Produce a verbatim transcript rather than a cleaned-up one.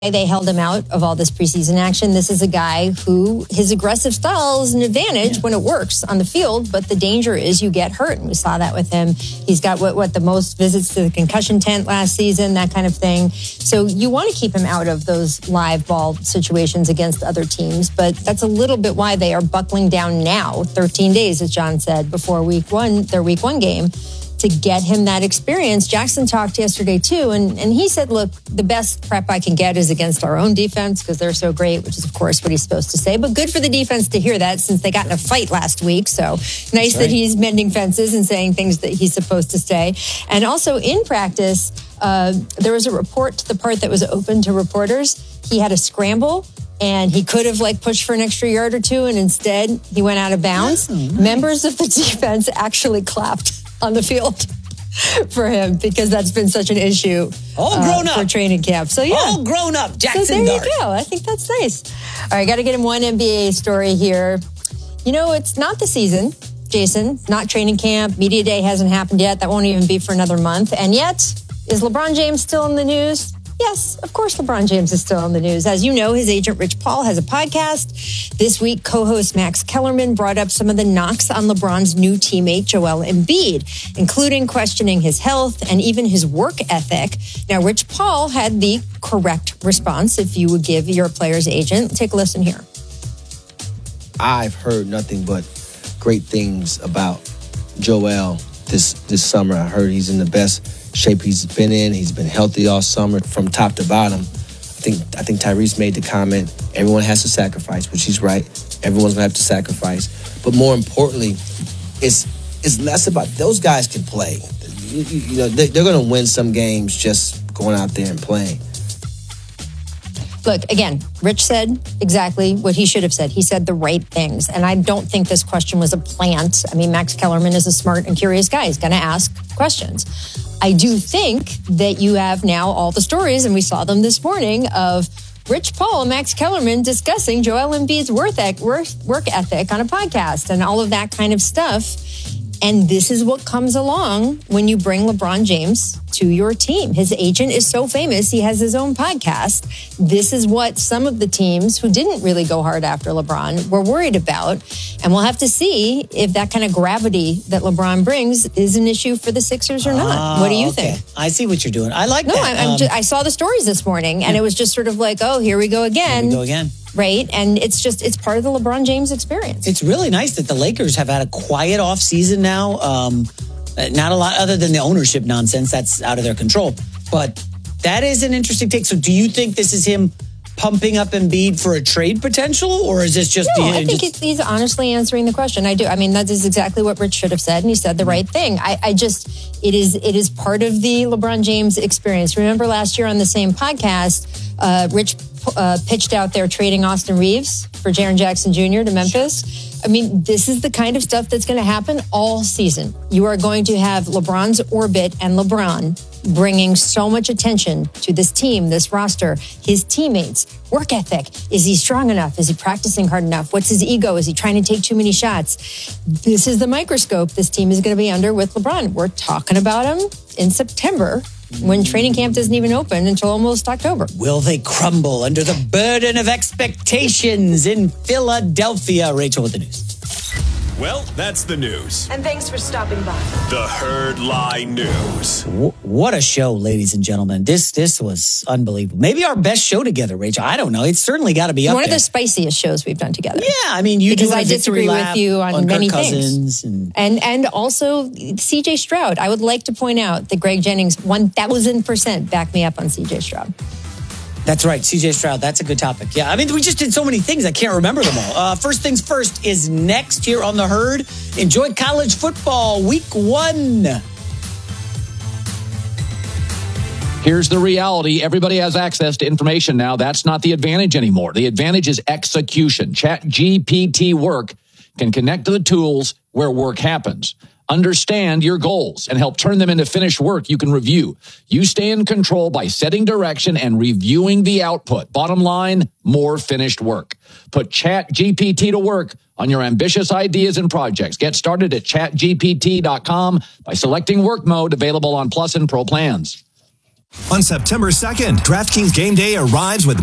They held him out of all this preseason action. This is a guy who his aggressive style is an advantage yeah. when it works on the field, but the danger is you get hurt. And we saw that with him. He's got what, what the most visits to the concussion tent last season, that kind of thing. So you want to keep him out of those live ball situations against other teams, but that's a little bit why they are buckling down now, thirteen days, as John said, before week one, their week one game, to get him that experience. Jackson talked yesterday too, and, and he said, look, the best prep I can get is against our own defense because they're so great, which is, of course, what he's supposed to say. But good for the defense to hear that since they got in a fight last week. So nice right. that he's mending fences and saying things that he's supposed to say. And also in practice, uh, there was a report to the part that was open to reporters. He had a scramble. And he could have like pushed for an extra yard or two, and instead he went out of bounds. Oh, nice. Members of the defense actually clapped on the field for him because that's been such an issue. All grown uh, up for training camp. So yeah, all grown up. Jackson so there Dart. you go. I think that's nice. All right, got to get him one N B A story here. You know, it's not the season, Jason. Not training camp. Media day hasn't happened yet. That won't even be for another month. And yet, is LeBron James still in the news? Yes, of course LeBron James is still in the news. As you know, his agent Rich Paul has a podcast. This week, co-host Max Kellerman brought up some of the knocks on LeBron's new teammate Joel Embiid, including questioning his health and even his work ethic. Now, Rich Paul had the correct response, if you would give your player's agent. Take a listen here. I've heard nothing but great things about Joel this, this summer. I heard he's in the best shape he's been in. He's been healthy all summer from top to bottom. I think I think Tyrese made the comment, everyone has to sacrifice, which he's right. Everyone's gonna have to sacrifice. But more importantly, it's it's less about those guys can play. You, you, you know, they, they're gonna win some games just going out there and playing. Look, again, Rich said exactly what he should have said. He said the right things. And I don't think this question was a plant. I mean, Max Kellerman is a smart and curious guy. He's going to ask questions. I do think that you have now all the stories, and we saw them this morning, of Rich Paul and Max Kellerman discussing Joel Embiid's work ethic on a podcast and all of that kind of stuff. And this is what comes along when you bring LeBron James to your team. His agent is so famous, he has his own podcast. This is what some of the teams who didn't really go hard after LeBron were worried about. And we'll have to see if that kind of gravity that LeBron brings is an issue for the Sixers or not. Uh, what do you okay. think? I see what you're doing. I like no, that. No, I'm um, just, I saw the stories this morning, and yeah. it was just sort of like, oh, here we go again. Here we go again. Right. And it's just, it's part of the LeBron James experience. It's really nice that the Lakers have had a quiet off season now. Um, not a lot other than the ownership nonsense that's out of their control. But that is an interesting take. So do you think this is him pumping up Embiid for a trade potential, or is this just... No, the, I think just... he's honestly answering the question. I do. I mean, that is exactly what Rich should have said, and he said the right thing. I, I just, it is it is part of the LeBron James experience. Remember last year on the same podcast, uh, Rich uh, pitched out there trading Austin Reeves for Jaren Jackson Junior to Memphis. I mean, this is the kind of stuff that's going to happen all season. You are going to have LeBron's orbit and LeBron bringing so much attention to this team, this roster, his teammates, work ethic. Is he strong enough? Is he practicing hard enough? What's his ego? Is he trying to take too many shots? This is the microscope this team is going to be under with LeBron. We're talking about him in September when training camp doesn't even open until almost October. Will they crumble under the burden of expectations in Philadelphia? Rachel with the news. Well, that's the news. And thanks for stopping by. The Herd Lie News. W- what a show, ladies and gentlemen. This this was unbelievable. Maybe our best show together, Rachel. I don't know. It's certainly got to be up One there. of the spiciest shows we've done together. Yeah, I mean, you because do I disagree with you on, on many Kirk things. Cousins and... and and also C J Stroud. I would like to point out that Greg Jennings one thousand percent backed me up on C J Stroud. That's right, C J Stroud. That's a good topic. Yeah, I mean, we just did so many things, I can't remember them all. Uh, first things first is next here on The Herd. Enjoy college football week one. Here's the reality. Everybody has access to information now. That's not the advantage anymore. The advantage is execution. ChatGPT Work can connect to the tools where work happens. Understand your goals and help turn them into finished work you can review. You stay in control by setting direction and reviewing the output. Bottom line, more finished work. Put ChatGPT to work on your ambitious ideas and projects. Get started at chat G P T dot com by selecting work mode, available on Plus and Pro plans. On September second, DraftKings Game Day arrives with